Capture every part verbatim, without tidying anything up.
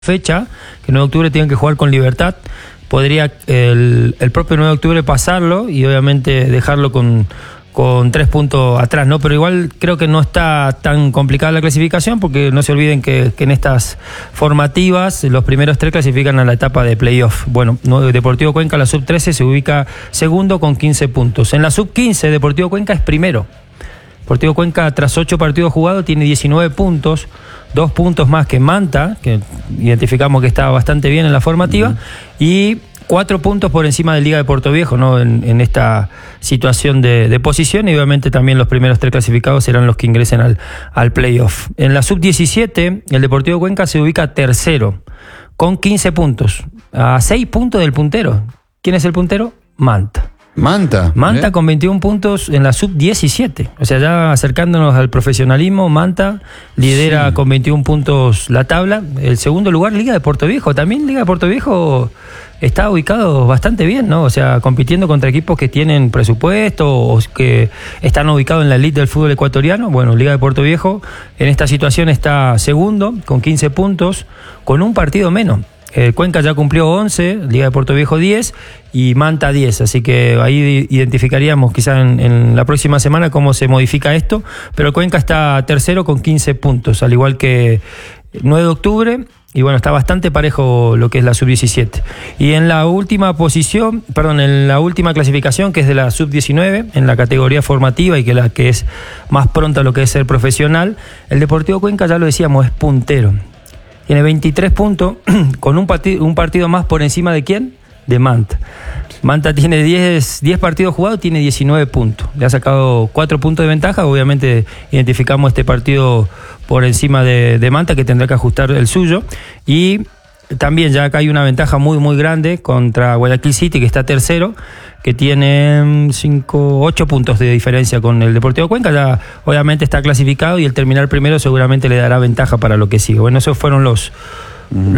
fecha, que el nueve de octubre tienen que jugar con Libertad, podría el, el propio nueve de octubre pasarlo y obviamente dejarlo con, con tres puntos atrás, ¿no? Pero igual creo que no está tan complicada la clasificación, porque no se olviden que, que en estas formativas los primeros tres clasifican a la etapa de playoff. Bueno, Deportivo Cuenca, la sub trece, se ubica segundo con quince puntos. En la sub quince, Deportivo Cuenca es primero. Deportivo Cuenca, tras ocho partidos jugados, tiene diecinueve puntos, dos puntos más que Manta, que identificamos que está bastante bien en la formativa, uh-huh. y cuatro puntos por encima de Liga de Puerto Viejo, ¿no? en, en esta situación de, de posición, y obviamente también los primeros tres clasificados serán los que ingresen al, al playoff. En la sub diecisiete, el Deportivo Cuenca se ubica tercero, con quince puntos, a seis puntos del puntero. ¿Quién es el puntero? Manta. Manta. Manta ¿eh? con veintiún puntos en la sub diecisiete. O sea, ya acercándonos al profesionalismo, Manta lidera sí. con veintiún puntos la tabla. El segundo lugar, Liga de Puerto Viejo. También Liga de Puerto Viejo está ubicado bastante bien, ¿no? O sea, compitiendo contra equipos que tienen presupuesto o que están ubicados en la elite del fútbol ecuatoriano. Bueno, Liga de Puerto Viejo en esta situación está segundo con quince puntos, con un partido menos. Eh, Cuenca ya cumplió once, Liga de Puerto Viejo diez y Manta diez, así que ahí identificaríamos quizás en, en la próxima semana cómo se modifica esto, pero Cuenca está tercero con quince puntos, al igual que nueve de octubre, y bueno, está bastante parejo lo que es la sub diecisiete. Y en la última posición, perdón, en la última clasificación, que es de la sub diecinueve, en la categoría formativa y que la que es más pronta a lo que es ser profesional, el Deportivo Cuenca, ya lo decíamos, es puntero. Tiene veintitrés puntos, con un partido, un partido más por encima de ¿quién? De Manta. Manta tiene diez, diez partidos jugados, tiene diecinueve puntos. Le ha sacado cuatro puntos de ventaja. Obviamente identificamos este partido por encima de, de Manta, que tendrá que ajustar el suyo. Y también ya acá hay una ventaja muy, muy grande contra Guayaquil City, que está tercero, que tiene cinco, ocho puntos de diferencia con el Deportivo Cuenca. Ya obviamente está clasificado y el terminar primero seguramente le dará ventaja para lo que sigue. Bueno, esos fueron los, uh-huh.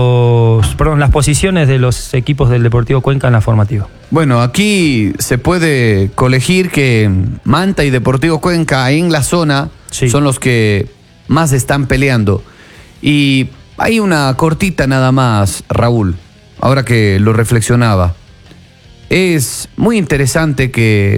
los perdón, las posiciones de los equipos del Deportivo Cuenca en la formativa. Bueno, aquí se puede colegir que Manta y Deportivo Cuenca en la zona sí. son los que más están peleando. Y hay una cortita nada más, Raúl, ahora que lo reflexionaba. Es muy interesante que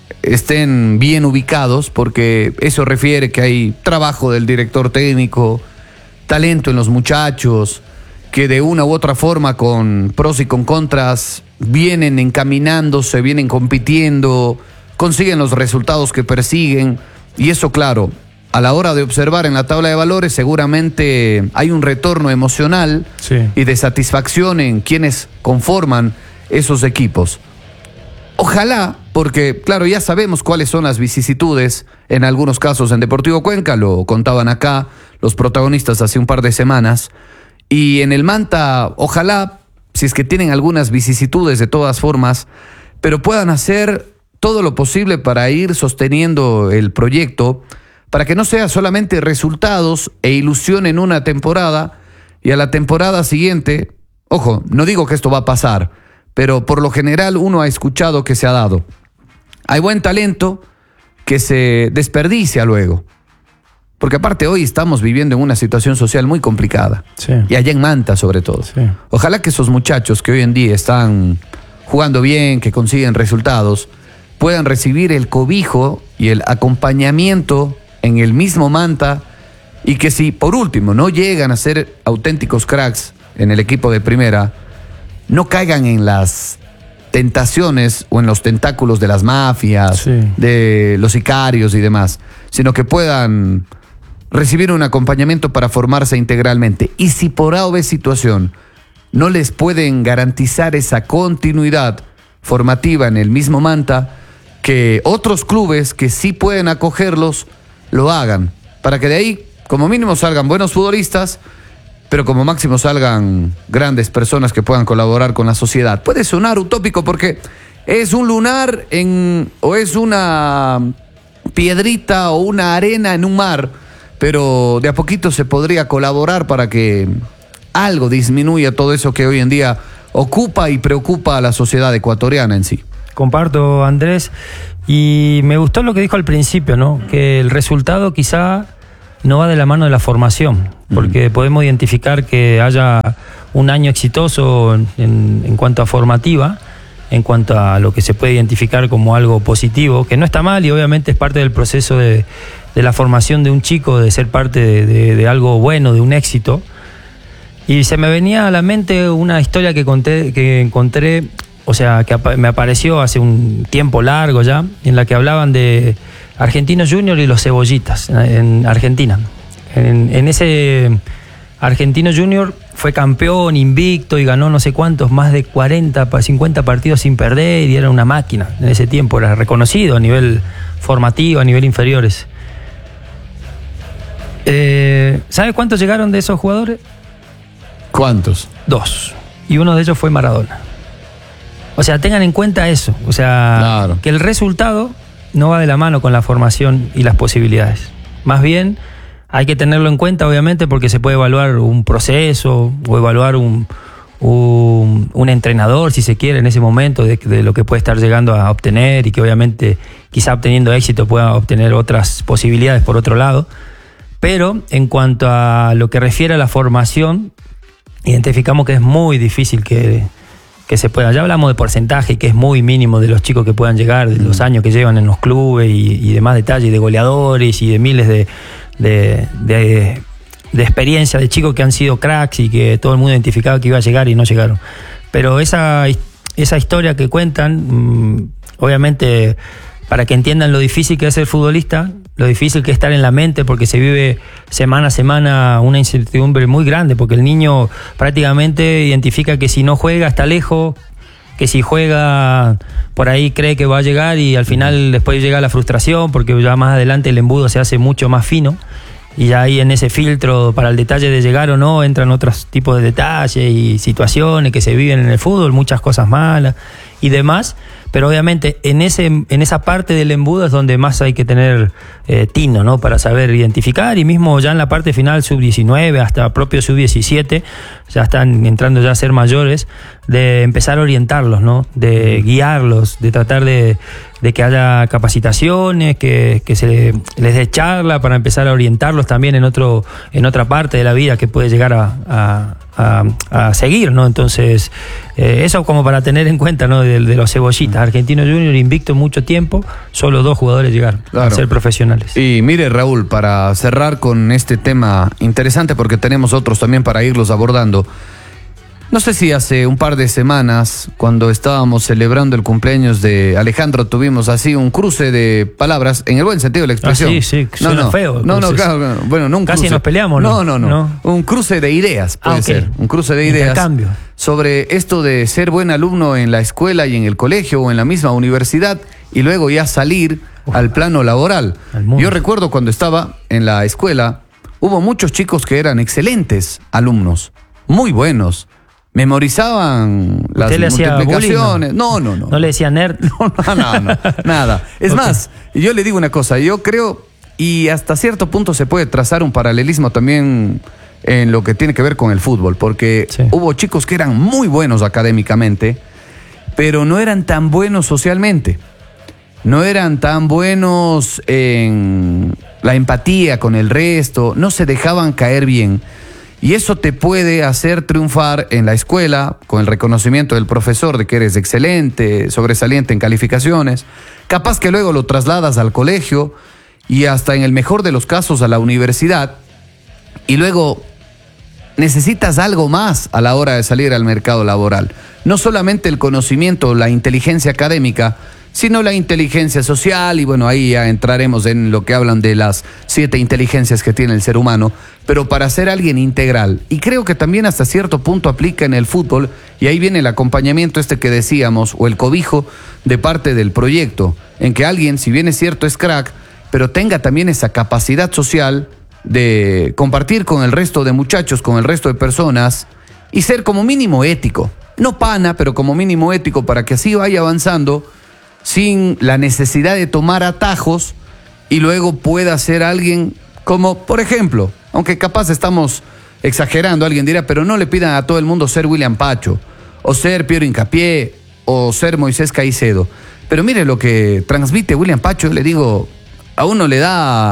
estén bien ubicados, porque eso refiere que hay trabajo del director técnico, talento en los muchachos, que de una u otra forma, con pros y con contras, vienen encaminándose, vienen compitiendo, consiguen los resultados que persiguen. Y eso, claro, a la hora de observar en la tabla de valores, seguramente hay un retorno emocional sí. y de satisfacción en quienes conforman esos equipos. Ojalá, porque claro, ya sabemos cuáles son las vicisitudes en algunos casos en Deportivo Cuenca, lo contaban acá los protagonistas hace un par de semanas, y en el Manta, ojalá, si es que tienen algunas vicisitudes de todas formas, pero puedan hacer todo lo posible para ir sosteniendo el proyecto, para que no sea solamente resultados e ilusión en una temporada, y a la temporada siguiente, ojo, no digo que esto va a pasar, pero por lo general uno ha escuchado que se ha dado. Hay buen talento que se desperdicia luego. Porque aparte hoy estamos viviendo en una situación social muy complicada. Sí. Y allá en Manta sobre todo. Sí. Ojalá que esos muchachos que hoy en día están jugando bien, que consiguen resultados, puedan recibir el cobijo y el acompañamiento en el mismo Manta, y que si por último no llegan a ser auténticos cracks en el equipo de primera, no caigan en las tentaciones o en los tentáculos de las mafias, sí. de los sicarios y demás, sino que puedan recibir un acompañamiento para formarse integralmente. Y si por A o B situación no les pueden garantizar esa continuidad formativa en el mismo Manta, que otros clubes que sí pueden acogerlos lo hagan, para que de ahí como mínimo salgan buenos futbolistas, pero como máximo salgan grandes personas que puedan colaborar con la sociedad. Puede sonar utópico porque es un lunar en, o es una piedrita o una arena en un mar, pero de a poquito se podría colaborar para que algo disminuya todo eso que hoy en día ocupa y preocupa a la sociedad ecuatoriana en sí. Comparto, Andrés, y me gustó lo que dijo al principio, ¿no? Que el resultado quizá no va de la mano de la formación, porque mm. podemos identificar que haya un año exitoso en, en, en cuanto a formativa, en cuanto a lo que se puede identificar como algo positivo, que no está mal y obviamente es parte del proceso de, de la formación de un chico, de ser parte de, de, de algo bueno, de un éxito. Y se me venía a la mente una historia que, conté, que encontré, o sea, que me apareció hace un tiempo largo ya, en la que hablaban de Argentinos Juniors y los Cebollitas en Argentina. En, en ese Argentinos Juniors fue campeón invicto y ganó no sé cuántos, más de cuarenta, cincuenta partidos sin perder, y era una máquina en ese tiempo, era reconocido a nivel formativo, a nivel inferiores. Eh, ¿Sabe cuántos llegaron de esos jugadores? ¿Cuántos? Dos. Y uno de ellos fue Maradona. O sea, tengan en cuenta eso. O sea, claro, que el resultado no va de la mano con la formación y las posibilidades. Más bien, hay que tenerlo en cuenta, obviamente, porque se puede evaluar un proceso o evaluar un, un, un entrenador, si se quiere, en ese momento, de, de lo que puede estar llegando a obtener, y que obviamente, quizá obteniendo éxito, pueda obtener otras posibilidades por otro lado. Pero en cuanto a lo que refiere a la formación, identificamos que es muy difícil que, que se pueda. Ya hablamos de porcentaje, que es muy mínimo de los chicos que puedan llegar, de los años que llevan en los clubes y, y demás detalles, de goleadores y de miles de, de, de, de experiencia de chicos que han sido cracks y que todo el mundo identificaba que iba a llegar y no llegaron. Pero esa, esa historia que cuentan, obviamente, para que entiendan lo difícil que es ser futbolista, lo difícil que es estar en la mente, porque se vive semana a semana una incertidumbre muy grande, porque el niño prácticamente identifica que si no juega está lejos, que si juega por ahí cree que va a llegar, y al final después llega la frustración, porque ya más adelante el embudo se hace mucho más fino, y ya ahí en ese filtro para el detalle de llegar o no entran otros tipos de detalles y situaciones que se viven en el fútbol, muchas cosas malas y demás. Pero obviamente en ese en esa parte del embudo es donde más hay que tener eh, tino, ¿no? Para saber identificar, y mismo ya en la parte final sub diecinueve hasta propio sub diecisiete ya están entrando ya a ser mayores, de empezar a orientarlos, ¿no? De guiarlos, de tratar de, de que haya capacitaciones, que, que se les dé charla para empezar a orientarlos también en otro en otra parte de la vida que puede llegar a, a A, a seguir, ¿no? Entonces, eh, eso como para tener en cuenta, ¿no? De, de los Cebollitas. Argentinos Juniors invicto mucho tiempo, solo dos jugadores llegaron claro. a ser profesionales. Y mire, Raúl, para cerrar con este tema interesante, porque tenemos otros también para irlos abordando. No sé si hace un par de semanas, cuando estábamos celebrando el cumpleaños de Alejandro, tuvimos así un cruce de palabras, en el buen sentido de la expresión. Ah, sí, sí, no, suena no, feo. No, no, claro, claro, bueno, no un Casi cruce. nos peleamos, ¿no? No, no, no. ¿No? Un cruce de ideas, puede ah, okay. ser. Un cruce de ideas. Intercambio. Sobre esto de ser buen alumno en la escuela y en el colegio o en la misma universidad, y luego ya salir Uf, al plano laboral. Yo recuerdo cuando estaba en la escuela, hubo muchos chicos que eran excelentes alumnos, muy buenos. Memorizaban las multiplicaciones. No, no, no. ¿No le decía nerd? No, no, no, no nada. Es okay. más, yo le digo una cosa, yo creo, y hasta cierto punto se puede trazar un paralelismo también en lo que tiene que ver con el fútbol, porque sí. hubo chicos que eran muy buenos académicamente, pero no eran tan buenos socialmente. No eran tan buenos en la empatía con el resto, no se dejaban caer bien. Y eso te puede hacer triunfar en la escuela, con el reconocimiento del profesor de que eres excelente, sobresaliente en calificaciones. Capaz que luego lo trasladas al colegio y hasta en el mejor de los casos a la universidad. Y luego necesitas algo más a la hora de salir al mercado laboral. No solamente el conocimiento o la inteligencia académica, sino la inteligencia social, y bueno, ahí ya entraremos en lo que hablan de las siete inteligencias que tiene el ser humano, pero para ser alguien integral, y creo que también hasta cierto punto aplica en el fútbol, y ahí viene el acompañamiento este que decíamos, o el cobijo de parte del proyecto, en que alguien, si bien es cierto, es crack, pero tenga también esa capacidad social de compartir con el resto de muchachos, con el resto de personas, y ser como mínimo ético, no pana, pero como mínimo ético, para que así vaya avanzando, sin la necesidad de tomar atajos, y luego pueda ser alguien como, por ejemplo, aunque capaz estamos exagerando, alguien dirá, pero no le pidan a todo el mundo ser William Pacho, o ser Piero Hincapié, o ser Moisés Caicedo. Pero mire lo que transmite William Pacho, yo le digo, a uno le da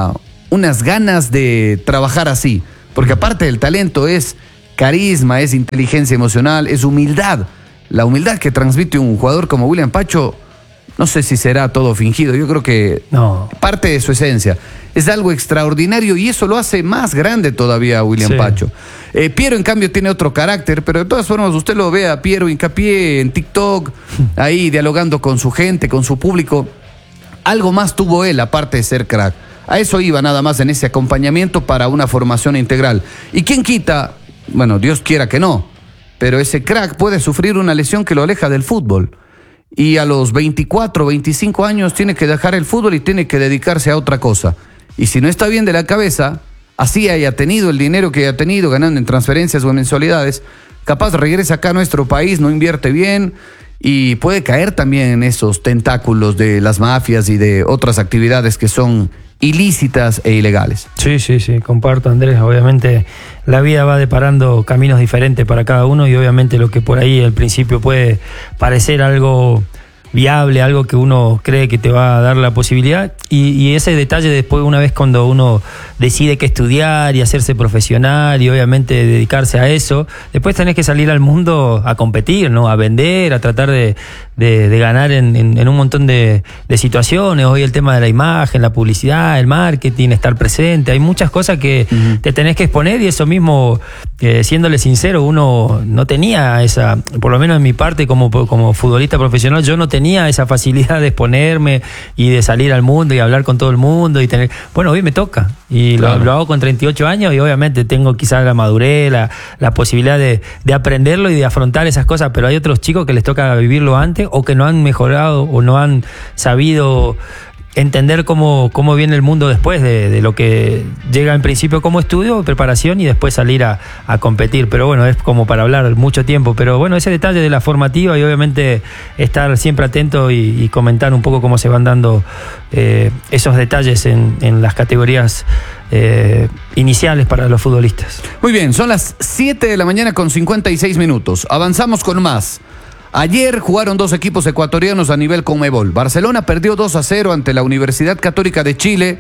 unas ganas de trabajar así. Porque aparte del talento es carisma, es inteligencia emocional, es humildad. La humildad que transmite un jugador como William Pacho, no sé si será todo fingido, yo creo que no. Parte de su esencia. Es algo extraordinario y eso lo hace más grande todavía a William sí. Pacho. Eh, Piero, en cambio, tiene otro carácter, pero de todas formas usted lo ve a Piero hincapié en TikTok, ahí dialogando con su gente, con su público. Algo más tuvo él, aparte de ser crack. A eso iba nada más en ese acompañamiento para una formación integral. ¿Y quién quita? Bueno, Dios quiera que no, pero ese crack puede sufrir una lesión que lo aleja del fútbol. Y a los veinticuatro, veinticinco años tiene que dejar el fútbol y tiene que dedicarse a otra cosa. Y si no está bien de la cabeza, así haya tenido el dinero que haya tenido, ganando en transferencias o en mensualidades, capaz regresa acá a nuestro país, no invierte bien y puede caer también en esos tentáculos de las mafias y de otras actividades que son ilícitas e ilegales. Sí, sí, sí, comparto, Andrés. Obviamente la vida va deparando caminos diferentes para cada uno y obviamente lo que por ahí al principio puede parecer algo viable, algo que uno cree que te va a dar la posibilidad y, y ese detalle después, una vez cuando uno decide que estudiar y hacerse profesional y obviamente dedicarse a eso, después tenés que salir al mundo a competir, ¿no? A vender, a tratar de, de, de ganar en, en, en un montón de, de situaciones. Hoy el tema de la imagen, la publicidad, el marketing, estar presente, hay muchas cosas que uh-huh. te tenés que exponer y eso mismo, eh, siéndole sincero, uno no tenía esa, por lo menos en mi parte como, como futbolista profesional, yo no tenía tenía esa facilidad de exponerme y de salir al mundo y hablar con todo el mundo y tener, bueno, hoy me toca y claro. lo, lo hago con treinta y ocho años y obviamente tengo quizás la madurez, la, la posibilidad de, de aprenderlo y de afrontar esas cosas, pero hay otros chicos que les toca vivirlo antes o que no han mejorado o no han sabido entender cómo, cómo viene el mundo después de, de lo que llega en principio como estudio, preparación y después salir a, a competir. Pero bueno, es como para hablar mucho tiempo. Pero bueno, ese detalle de la formativa y obviamente estar siempre atento y, y comentar un poco cómo se van dando eh, esos detalles en, en las categorías eh, iniciales para los futbolistas. Muy bien, son las siete de la mañana con cincuenta y seis minutos. Avanzamos con más. Ayer jugaron dos equipos ecuatorianos a nivel Conmebol. Barcelona perdió dos a cero ante la Universidad Católica de Chile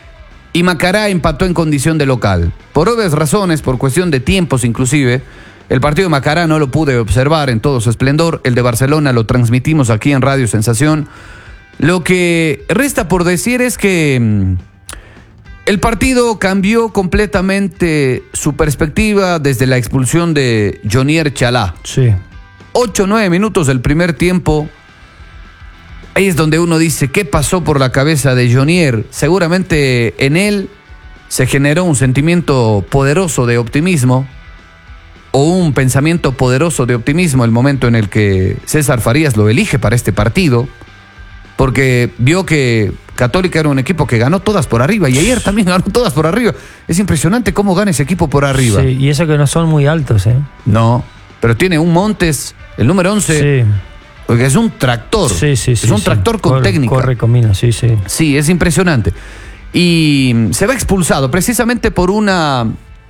y Macará empató en condición de local. Por obvias razones, por cuestión de tiempos inclusive, el partido de Macará no lo pude observar en todo su esplendor. El de Barcelona lo transmitimos aquí en Radio Sensación. Lo que resta por decir es que mmm, el partido cambió completamente su perspectiva desde la expulsión de Jonier Chalá. Sí. ocho o nueve minutos del primer tiempo, ahí es donde uno dice, ¿qué pasó por la cabeza de Jonier? Seguramente en él se generó un sentimiento poderoso de optimismo o un pensamiento poderoso de optimismo el momento en el que César Farías lo elige para este partido, porque vio que Católica era un equipo que ganó todas por arriba y ayer también ganó todas por arriba. Es impresionante cómo gana ese equipo por arriba. Sí, y eso que no son muy altos, ¿eh? No, pero tiene un Montes, el número once, sí. Porque es un tractor. Sí, sí, sí, es un sí. tractor con corre, técnica. Corre camino, sí, sí. Sí, es impresionante. Y se va expulsado precisamente por una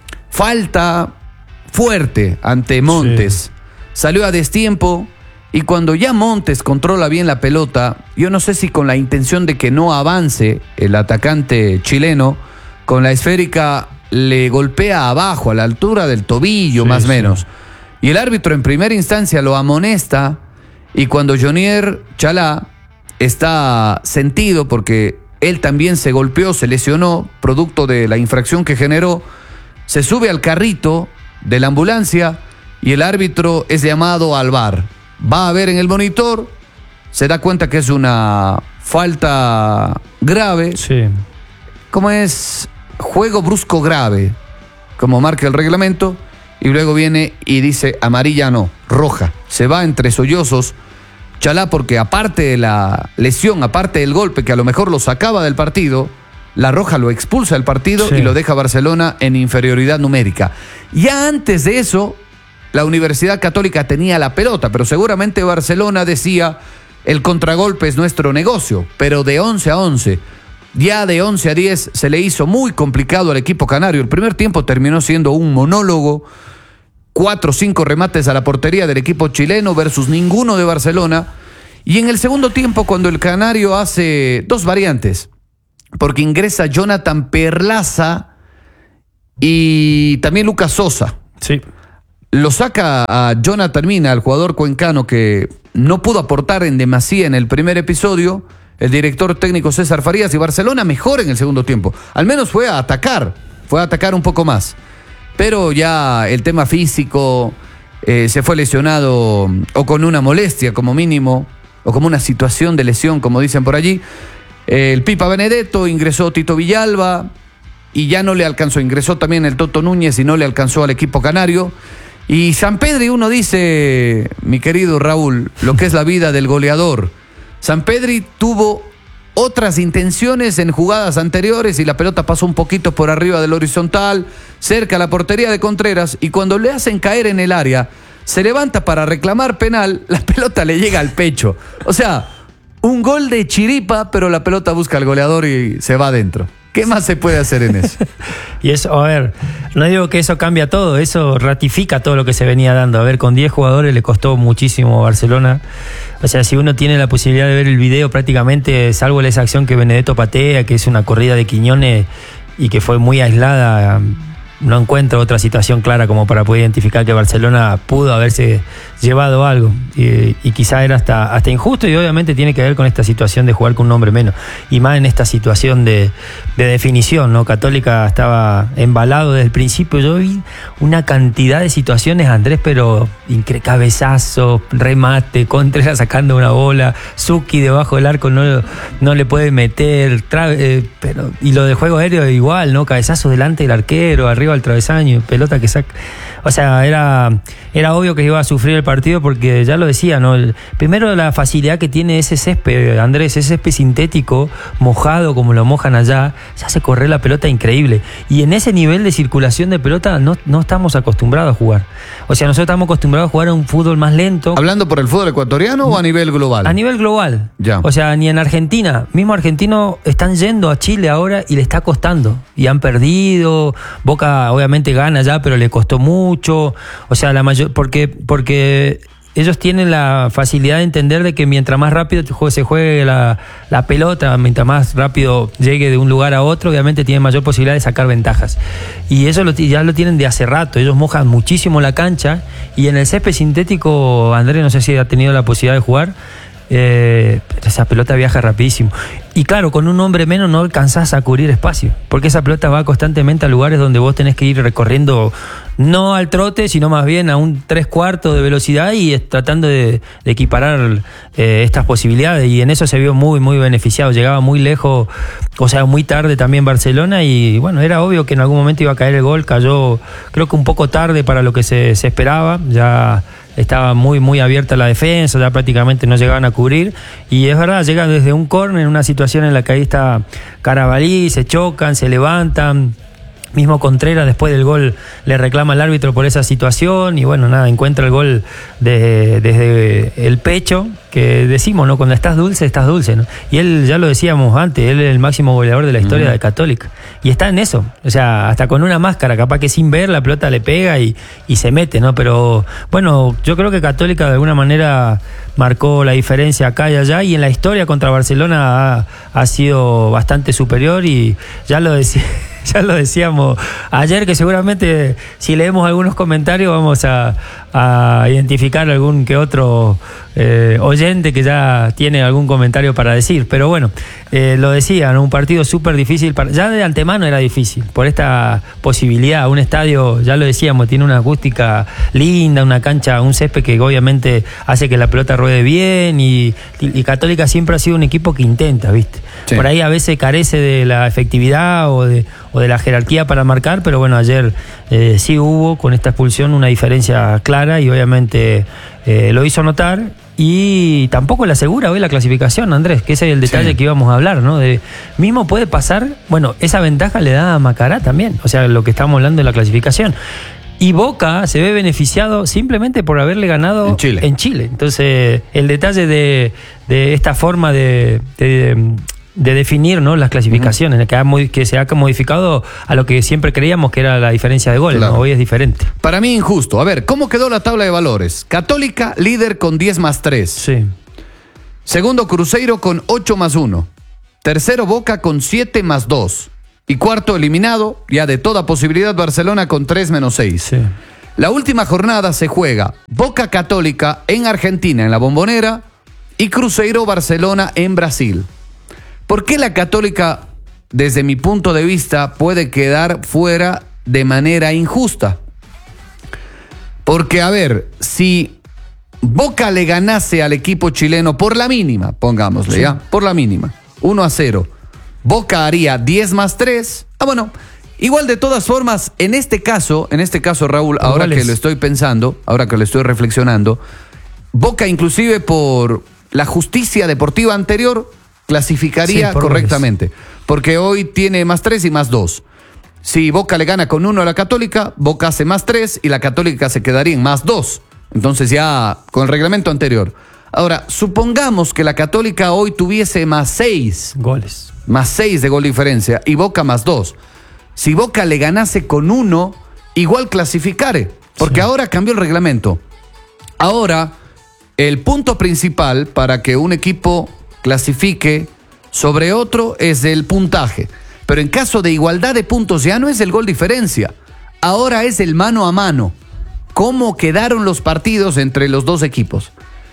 falta fuerte ante Montes. Sí. Salió a destiempo y cuando ya Montes controla bien la pelota, yo no sé si con la intención de que no avance el atacante chileno, con la esférica le golpea abajo, a la altura del tobillo, sí, más o sí. menos. Y el árbitro en primera instancia lo amonesta y cuando Jonier Chalá está sentido porque él también se golpeó, se lesionó, producto de la infracción que generó, se sube al carrito de la ambulancia y el árbitro es llamado al V A R. Va a ver en el monitor, se da cuenta que es una falta grave. Sí. ¿Cómo es? Juego brusco grave, como marca el reglamento. Y luego viene y dice amarilla no, roja. Se va entre sollozos Chalá porque aparte de la lesión, aparte del golpe que a lo mejor lo sacaba del partido, la roja lo expulsa del partido, sí. Y lo deja Barcelona en inferioridad numérica. Ya antes de eso, la Universidad Católica tenía la pelota, pero seguramente Barcelona decía el contragolpe es nuestro negocio, pero de once a once. Ya de once a diez se le hizo muy complicado al equipo canario. El primer tiempo terminó siendo un monólogo. Cuatro o cinco remates a la portería del equipo chileno versus ninguno de Barcelona. Y en el segundo tiempo, cuando el canario hace dos variantes, porque ingresa Jonathan Perlaza y también Lucas Sosa. Sí. Lo saca a Jonathan Mina, el jugador cuencano que no pudo aportar en demasía en el primer episodio. El director técnico César Farías, y Barcelona mejor en el segundo tiempo. Al menos fue a atacar, fue a atacar un poco más. Pero ya el tema físico, eh, se fue lesionado o con una molestia como mínimo, o como una situación de lesión, como dicen por allí. Eh, el Pipa Benedetto, ingresó Tito Villalba y ya no le alcanzó. Ingresó también el Toto Núñez y no le alcanzó al equipo canario. Y Sampedri, uno dice, mi querido Raúl, lo que es la vida del goleador. Sampedri tuvo otras intenciones en jugadas anteriores y la pelota pasó un poquito por arriba del horizontal, cerca a la portería de Contreras, y cuando le hacen caer en el área, se levanta para reclamar penal, la pelota le llega al pecho. O sea, un gol de chiripa, pero la pelota busca al goleador y se va adentro. ¿Qué más se puede hacer en eso? Y eso, a ver, no digo que eso cambia todo, eso ratifica todo lo que se venía dando. A ver, con diez jugadores le costó muchísimo a Barcelona. O sea, si uno tiene la posibilidad de ver el video, prácticamente, salvo esa acción que Benedetto patea, que es una corrida de Quiñones y que fue muy aislada, no encuentro otra situación clara como para poder identificar que Barcelona pudo haberse llevado algo, y, y quizá era hasta, hasta injusto, y obviamente tiene que ver con esta situación de jugar con un hombre menos, y más en esta situación de, de definición, ¿no? Católica estaba embalado desde el principio. Yo vi una cantidad de situaciones, Andrés, pero incre cabezazo, remate, Contreras sacando una bola, Zucchi debajo del arco no, no le puede meter, eh, pero, y lo de juego aéreo igual, ¿no? Cabezazo delante del arquero, arriba al travesaño, pelota que saca. O sea, era, era obvio que iba a sufrir el partido, porque ya lo decía, ¿no? El, primero, la facilidad que tiene ese césped, Andrés, ese césped sintético, mojado como lo mojan allá, se hace correr la pelota increíble. Y en ese nivel de circulación de pelota no, no estamos acostumbrados a jugar. O sea, nosotros estamos acostumbrados a jugar a un fútbol más lento. ¿Hablando por el fútbol ecuatoriano o a nivel global? A nivel global. Ya. O sea, ni en Argentina. Mismo argentinos están yendo a Chile ahora y le está costando. Y han perdido. Boca obviamente gana ya, pero le costó mucho. O sea, la mayor, porque, porque ellos tienen la facilidad de entender de que mientras más rápido se juegue la, la pelota, mientras más rápido llegue de un lugar a otro, obviamente tienen mayor posibilidad de sacar ventajas. Y eso lo, ya lo tienen de hace rato. Ellos mojan muchísimo la cancha, y en el césped sintético, Andrés, no sé si ha tenido la posibilidad de jugar, Eh, esa pelota viaja rapidísimo. Y claro, con un hombre menos no alcanzás a cubrir espacio, porque esa pelota va constantemente a lugares donde vos tenés que ir recorriendo, no al trote, sino más bien a un tres cuartos de velocidad, y es, tratando de, de equiparar eh, estas posibilidades. Y en eso se vio muy, muy beneficiado. Llegaba muy lejos, o sea, muy tarde también Barcelona, y bueno, era obvio que en algún momento iba a caer el gol. Cayó, creo que un poco tarde para lo que se, se esperaba. Ya estaba muy, muy abierta la defensa, ya prácticamente no llegaban a cubrir. Y es verdad, llegan desde un córner, en una situación en la que ahí está Carabalí, se chocan, se levantan. Mismo Contreras, después del gol, le reclama al árbitro por esa situación, y bueno, nada, encuentra el gol de, desde el pecho, que decimos, ¿no? Cuando estás dulce, estás dulce, ¿no? Y él, ya lo decíamos antes, él es el máximo goleador de la historia uh-huh. de Católica. Y está en eso, o sea, hasta con una máscara, capaz que sin ver, la pelota le pega y, y se mete, ¿no? Pero bueno, yo creo que Católica de alguna manera marcó la diferencia acá y allá, y en la historia contra Barcelona ha, ha sido bastante superior, y ya lo decía. Ya lo decíamos ayer, que seguramente si leemos algunos comentarios vamos a, a identificar algún que otro eh, oyente que ya tiene algún comentario para decir. Pero bueno, eh, lo decía, ¿no? Un partido súper difícil. Para, ya de antemano era difícil, por esta posibilidad. Un estadio, ya lo decíamos, tiene una acústica linda, una cancha, un césped que obviamente hace que la pelota ruede bien, y, y, y Católica siempre ha sido un equipo que intenta, ¿viste? Sí. Por ahí a veces carece de la efectividad o de, o de la jerarquía para marcar, pero bueno, ayer eh, sí hubo con esta expulsión una diferencia clara, y obviamente eh, lo hizo notar, y tampoco le asegura hoy la clasificación, Andrés, que ese es el detalle sí. que íbamos a hablar, ¿no? De, mismo puede pasar, bueno, esa ventaja le da a Macará también, o sea, lo que estamos hablando de la clasificación. Y Boca se ve beneficiado simplemente por haberle ganado en Chile. En Chile. Entonces, el detalle de, de esta forma de, de, de definir, ¿no? Las clasificaciones, uh-huh. que, ha, que se ha modificado a lo que siempre creíamos que era la diferencia de goles, claro. ¿no? Hoy es diferente. Para mí injusto. A ver, ¿cómo quedó la tabla de valores? Católica líder con diez más tres. Sí. Segundo Cruzeiro con ocho más uno. Tercero, Boca con siete más dos. Y cuarto, eliminado, ya de toda posibilidad, Barcelona con tres menos seis. Sí. La última jornada se juega Boca Católica en Argentina, en la Bombonera, y Cruzeiro Barcelona en Brasil. ¿Por qué la Católica, desde mi punto de vista, puede quedar fuera de manera injusta? Porque, a ver, si Boca le ganase al equipo chileno por la mínima, pongámosle, sí. ya, por la mínima, uno a cero, Boca haría diez más tres. Ah, bueno, igual de todas formas, en este caso, en este caso, Raúl, ahora ¿Cuál que es? lo estoy pensando, ahora que lo estoy reflexionando, Boca inclusive por la justicia deportiva anterior clasificaría sí, correctamente, goles. Porque hoy tiene más tres y más dos. Si Boca le gana con uno a la Católica, Boca hace más tres y la Católica se quedaría en más dos. Entonces ya con el reglamento anterior. Ahora, supongamos que la Católica hoy tuviese más seis goles. Más seis de gol diferencia y Boca más dos. Si Boca le ganase con uno, igual clasificare. Porque sí. ahora cambió el reglamento. Ahora, el punto principal para que un equipo clasifique sobre otro es el puntaje. Pero en caso de igualdad de puntos ya no es el gol diferencia. Ahora es el mano a mano. ¿Cómo quedaron los partidos entre los dos equipos?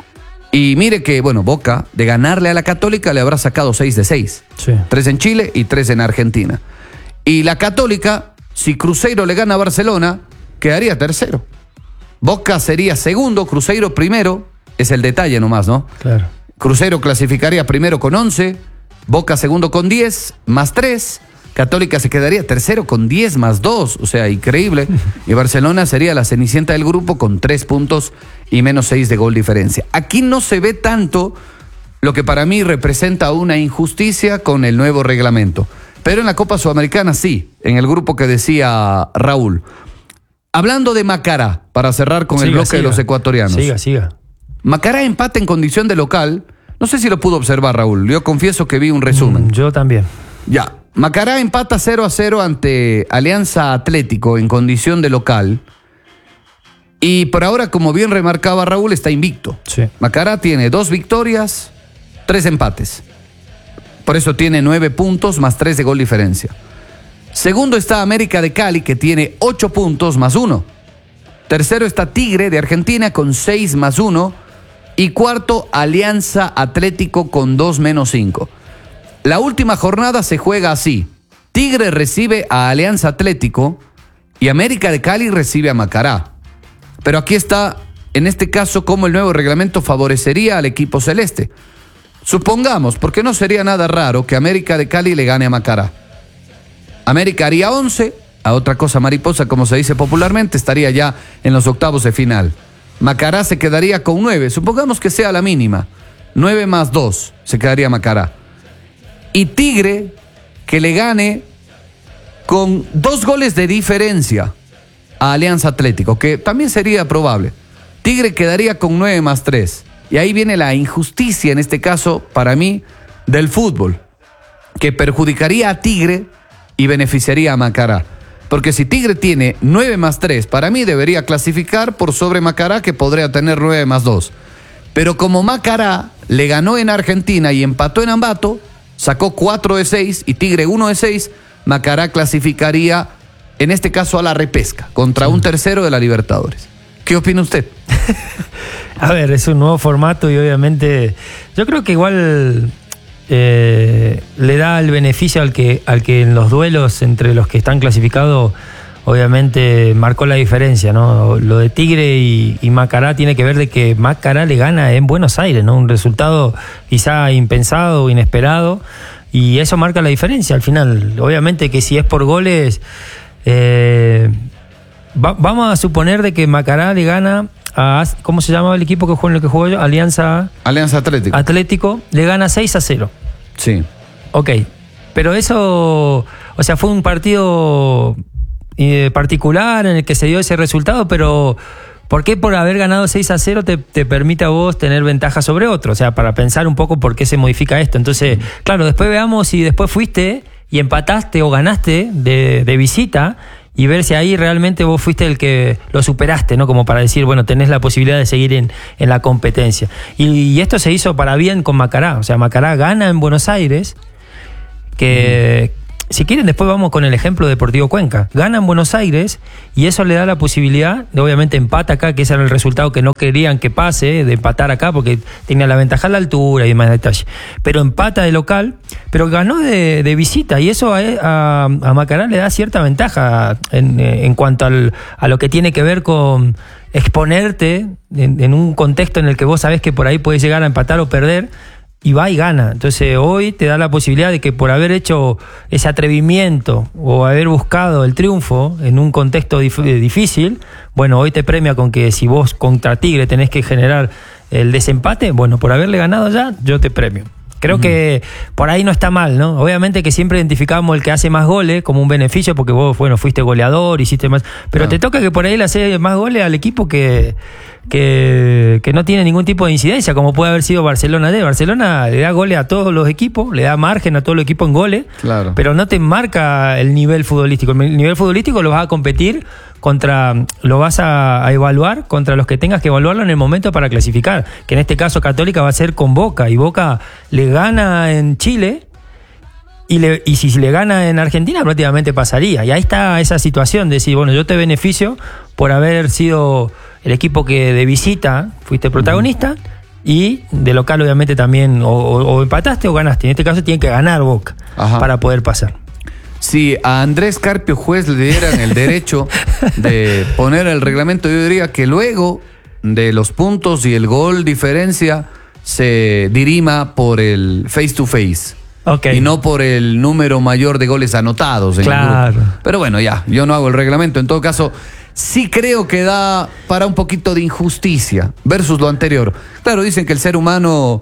Y mire que, bueno, Boca, de ganarle a la Católica, le habrá sacado seis de seis. Sí. Tres en Chile y tres en Argentina. Y la Católica, si Cruzeiro le gana a Barcelona, quedaría tercero. Boca sería segundo, Cruzeiro primero. Es el detalle nomás, ¿no? Claro. Cruzeiro clasificaría primero con once, Boca segundo con diez, más tres. Católica se quedaría tercero con diez más dos, o sea, increíble. Y Barcelona sería la cenicienta del grupo con tres puntos y menos seis de gol diferencia. Aquí no se ve tanto lo que para mí representa una injusticia con el nuevo reglamento. Pero en la Copa Sudamericana sí, en el grupo que decía Raúl. Hablando de Macará, para cerrar con siga, el bloque siga. de los ecuatorianos. Siga, siga. Macará empata en condición de local. No sé si lo pudo observar, Raúl. Yo confieso que vi un resumen. Mm, yo también. Ya. Macará empata cero a cero ante Alianza Atlético en condición de local. Y por ahora, como bien remarcaba Raúl, está invicto. Sí. Macará tiene dos victorias, tres empates. Por eso tiene nueve puntos más tres de gol diferencia. Segundo está América de Cali, que tiene ocho puntos más uno. Tercero está Tigre de Argentina con seis más uno. Y cuarto, Alianza Atlético con dos menos cinco. La última jornada se juega así. Tigre recibe a Alianza Atlético y América de Cali recibe a Macará. Pero aquí está, en este caso, cómo el nuevo reglamento favorecería al equipo celeste. Supongamos, porque no sería nada raro, que América de Cali le gane a Macará. América haría once, a otra cosa mariposa, como se dice popularmente, estaría ya en los octavos de final. Macará se quedaría con nueve, supongamos que sea la mínima. nueve más dos, se quedaría Macará. Y Tigre, que le gane con dos goles de diferencia a Alianza Atlético, que también sería probable. Tigre quedaría con nueve más tres. Y ahí viene la injusticia, en este caso, para mí, del fútbol, que perjudicaría a Tigre y beneficiaría a Macará. Porque si Tigre tiene nueve más tres, para mí debería clasificar por sobre Macará, que podría tener nueve más dos. Pero como Macará le ganó en Argentina y empató en Ambato, sacó cuatro de seis y Tigre uno de seis, Macará clasificaría, en este caso, a la repesca, contra un tercero de la Libertadores. ¿Qué opina usted? A ver, es un nuevo formato y obviamente yo creo que igual eh, le da el beneficio al que, al que en los duelos entre los que están clasificados obviamente marcó la diferencia, ¿no? Lo de Tigre y, y Macará tiene que ver de que Macará le gana en Buenos Aires, ¿no? Un resultado quizá impensado, inesperado, y eso marca la diferencia al final. Obviamente que si es por goles, eh, va, vamos a suponer de que Macará le gana a, ¿cómo se llamaba el equipo que jugó en el que jugó yo? Alianza... Alianza Atlético. Atlético, le gana seis a cero. Sí. Ok, pero eso, o sea, fue un partido... particular en el que se dio ese resultado, pero ¿por qué por haber ganado seis a cero te, te permite a vos tener ventaja sobre otro? O sea, para pensar un poco por qué se modifica esto. Entonces, claro, después veamos si después fuiste y empataste o ganaste de, de visita y ver si ahí realmente vos fuiste el que lo superaste, ¿no? Como para decir, bueno, tenés la posibilidad de seguir en, en la competencia. Y, y esto se hizo para bien con Macará. O sea, Macará gana en Buenos Aires que... Uh-huh. Si quieren, después vamos con el ejemplo de Deportivo Cuenca. Gana en Buenos Aires y eso le da la posibilidad de, obviamente, empata acá, que ese era el resultado que no querían que pase, de empatar acá, porque tenía la ventaja a la altura y demás detalle. Pero empata de local, pero ganó de, de visita y eso a, a, a Macará le da cierta ventaja en, en cuanto al, a lo que tiene que ver con exponerte en, en un contexto en el que vos sabés que por ahí puedes llegar a empatar o perder. Y va y gana. Entonces hoy te da la posibilidad de que por haber hecho ese atrevimiento o haber buscado el triunfo en un contexto dif- difícil, bueno, hoy te premia con que si vos contra Tigre tenés que generar el desempate, bueno, por haberle ganado ya, yo te premio. Creo uh-huh. que por ahí no está mal, ¿no? Obviamente que siempre identificamos el que hace más goles como un beneficio porque vos, bueno, fuiste goleador, hiciste más... Pero uh-huh. te toca que por ahí le hace más goles al equipo que... Que, que no tiene ningún tipo de incidencia, como puede haber sido Barcelona de Barcelona le da goles a todos los equipos, le da margen a todo el equipo en goles, claro. pero no te marca el nivel futbolístico. El nivel futbolístico lo vas a competir contra, lo vas a, a evaluar contra los que tengas que evaluarlo en el momento para clasificar, que en este caso Católica va a ser con Boca, y Boca le gana en Chile. Y, le, y si le gana en Argentina prácticamente pasaría. Y ahí está esa situación de decir, bueno, yo te beneficio por haber sido el equipo que de visita fuiste protagonista uh-huh. y de local obviamente también o, o, o empataste o ganaste. En este caso tiene que ganar Boca Ajá. para poder pasar. Si a Andrés Carpio Juez le dieran el derecho de poner el reglamento, yo diría que luego de los puntos y el gol diferencia se dirima por el face to face. Okay. Y no por el número mayor de goles anotados en claro. el grupo. Pero bueno, ya, yo no hago el reglamento. En todo caso, sí creo que da para un poquito de injusticia versus lo anterior. Claro, dicen que el ser humano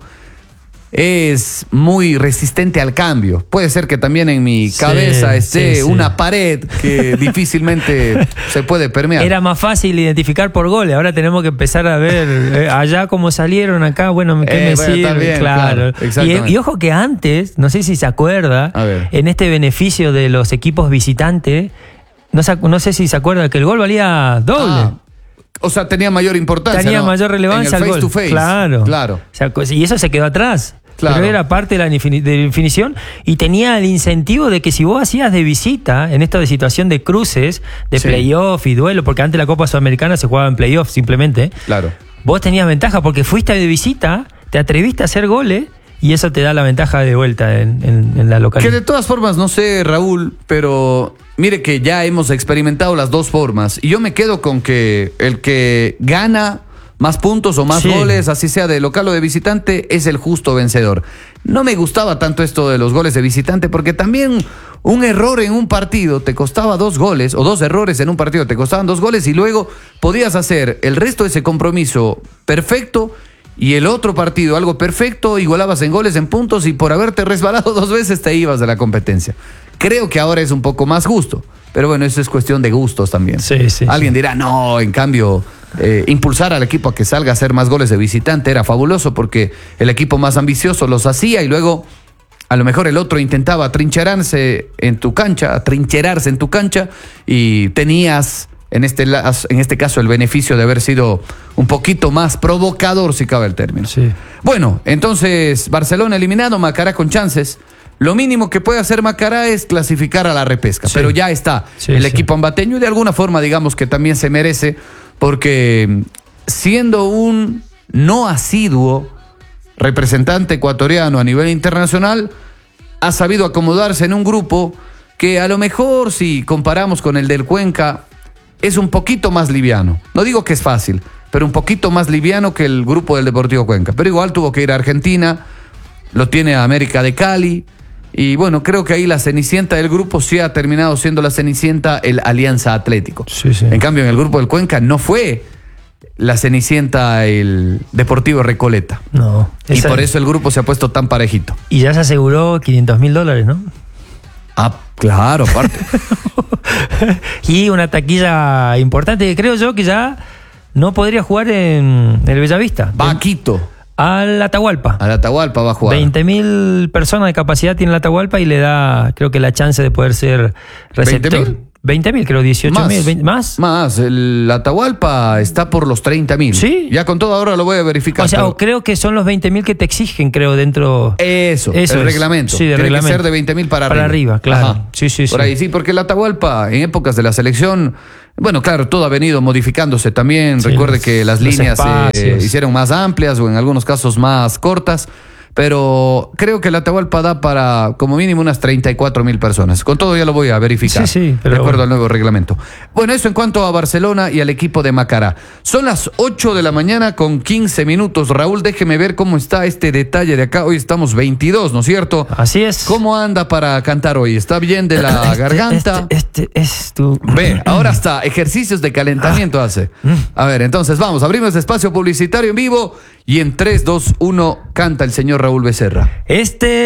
es muy resistente al cambio. Puede ser que también en mi cabeza sí, esté sí, sí. una pared que difícilmente se puede permear. Era más fácil identificar por goles. Ahora tenemos que empezar a ver eh, allá cómo salieron, acá, bueno, ¿qué eh, me bueno, sirve? Bien, claro. claro y, y ojo que antes, no sé si se acuerda, en este beneficio de los equipos visitantes, no, no sé si se acuerda que el gol valía doble. Ah. O sea, tenía mayor importancia. Tenía ¿no? mayor relevancia en el al face gol. To face. Claro. claro. O sea, y eso se quedó atrás. Claro. Pero era parte de la definición y tenía el incentivo de que si vos hacías de visita en esta de situación de cruces, de sí. playoff y duelo, porque antes la Copa Sudamericana se jugaba en playoff simplemente, claro. vos tenías ventaja porque fuiste de visita, te atreviste a hacer goles y eso te da la ventaja de vuelta en, en, en la localidad. Que de todas formas, no sé, Raúl, pero mire que ya hemos experimentado las dos formas y yo me quedo con que el que gana más puntos o más sí. goles, así sea de local o de visitante, es el justo vencedor. No me gustaba tanto esto de los goles de visitante, porque también un error en un partido te costaba dos goles, o dos errores en un partido te costaban dos goles, y luego podías hacer el resto de ese compromiso perfecto, y el otro partido algo perfecto, igualabas en goles, en puntos, y por haberte resbalado dos veces te ibas de la competencia. Creo que ahora es un poco más justo, pero bueno, eso es cuestión de gustos también. Sí, sí, Alguien sí. dirá, no, en cambio... Eh, impulsar al equipo a que salga a hacer más goles de visitante era fabuloso porque el equipo más ambicioso los hacía y luego a lo mejor el otro intentaba atrincherarse en tu cancha, atrincherarse en tu cancha y tenías en este, en este caso el beneficio de haber sido un poquito más provocador, si cabe el término. Sí. Bueno, entonces Barcelona eliminado, Macará con chances. Lo mínimo que puede hacer Macará es clasificar a la repesca, sí. pero ya está sí, el sí. equipo ambateño y de alguna forma digamos que también se merece. Porque siendo un no asiduo representante ecuatoriano a nivel internacional, ha sabido acomodarse en un grupo que a lo mejor, si comparamos con el del Cuenca, es un poquito más liviano. No digo que es fácil, pero un poquito más liviano que el grupo del Deportivo Cuenca. Pero igual tuvo que ir a Argentina, lo tiene a América de Cali. Y bueno, creo que ahí la cenicienta del grupo sí ha terminado siendo la cenicienta el Alianza Atlético. Sí, sí. En cambio, en el grupo del Cuenca no fue la cenicienta el Deportivo Recoleta. No. Y por eso el grupo se ha puesto tan parejito. Y ya se aseguró quinientos mil dólares, ¿no? Ah, claro, aparte. Y una taquilla importante, creo yo que ya no podría jugar en el Bellavista. Va a Quito. Al Atahualpa. Al Atahualpa va a jugar. veinte mil personas de capacidad tiene el Atahualpa y le da, creo que la chance de poder ser receptor. veinte mil, creo, dieciocho mil, ¿más? Más, el Atahualpa está por los treinta mil. Sí. Ya con todo ahora lo voy a verificar. O sea, pero... creo que son los veinte mil que te exigen, creo, dentro... Eso, Eso el es. reglamento. Sí, de Tiene reglamento. que ser de veinte mil para, para arriba. Para arriba, claro. Sí, sí, por sí. ahí sí, porque el Atahualpa en épocas de la selección... Bueno, claro, todo ha venido modificándose también. Sí, Recuerde los, que las líneas se eh, hicieron más amplias o en algunos casos más cortas. Pero creo que el Atahualpa da para como mínimo unas treinta y cuatro mil personas. Con todo ya lo voy a verificar. Sí, sí, pero de acuerdo bueno. al nuevo reglamento. Bueno, eso en cuanto a Barcelona y al equipo de Macará. Son las ocho de la mañana con quince minutos. Raúl, déjeme ver cómo está este detalle de acá. Hoy estamos veintidós, ¿no es cierto? Así es. ¿Cómo anda para cantar hoy? ¿Está bien de la este, garganta? Este, este es tu... Ve, ahora hasta ejercicios de calentamiento hace. A ver, entonces vamos, abrimos este espacio publicitario en vivo y en tres, dos, uno canta el señor Raúl Becerra. Este